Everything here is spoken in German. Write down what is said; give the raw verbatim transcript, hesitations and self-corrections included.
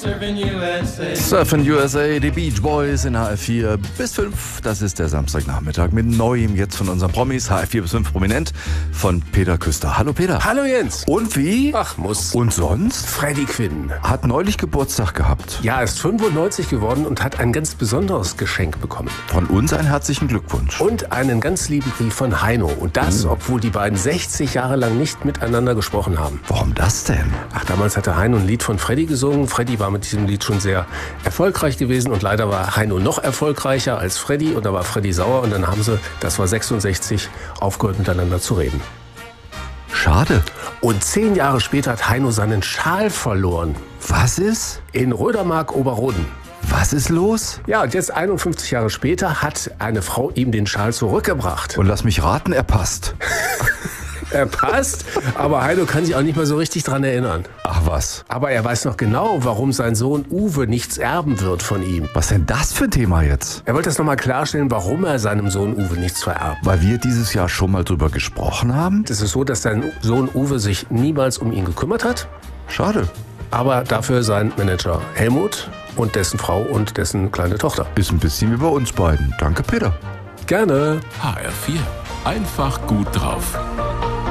Surfin' U S A, die Beach Boys in H F vier bis fünf. Das ist der Samstagnachmittag mit Neuem jetzt von unseren Promis. H F vier bis fünf prominent von Peter Küster. Hallo Peter. Hallo Jens. Und wie? Ach, muss. Und sonst? Freddie Quinn Hat neulich Geburtstag gehabt. Ja, ist fünfundneunzig geworden und hat ein ganz besonderes Geschenk bekommen. Von uns einen herzlichen Glückwunsch. Und einen ganz lieben Brief von Heino. Und das, obwohl die beiden sechzig Jahre lang nicht miteinander gesprochen haben. Warum das denn? Ach, damals hatte Heino ein Lied von Freddie gesungen. Freddie war mit diesem Lied schon sehr erfolgreich gewesen und leider war Heino noch erfolgreicher als Freddie und da war Freddie sauer und dann haben sie, das war sechsundsechzig, aufgehört miteinander zu reden. Schade. Und zehn Jahre später hat Heino seinen Schal verloren. Was ist? In Rödermark, Oberroden. Was ist los? Ja, und jetzt einundfünfzig Jahre später hat eine Frau ihm den Schal zurückgebracht. Und lass mich raten, er passt. Er passt, aber Heino kann sich auch nicht mehr so richtig dran erinnern. Ach was. Aber er weiß noch genau, warum sein Sohn Uwe nichts erben wird von ihm. Was denn das für ein Thema jetzt? Er wollte das nochmal klarstellen, warum er seinem Sohn Uwe nichts vererbt. Weil wir dieses Jahr schon mal drüber gesprochen haben? Es ist so, dass sein Sohn Uwe sich niemals um ihn gekümmert hat, Schade. aber dafür sein Manager Helmut und dessen Frau und dessen kleine Tochter. Ist ein bisschen wie bei uns beiden. Danke, Peter. Gerne. H R vier. Einfach gut drauf.